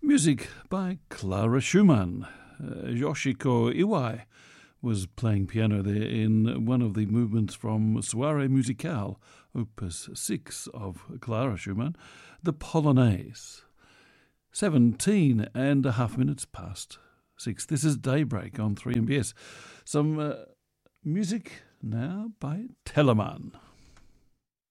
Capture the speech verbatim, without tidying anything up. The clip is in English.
Music by Clara Schumann. Uh, Yoshiko Iwai was playing piano there in one of the movements from Soirée Musicale, opus six of Clara Schumann, the Polonaise. Seventeen and a half minutes past six. This is Daybreak on three M B S. Some uh, music now by Telemann.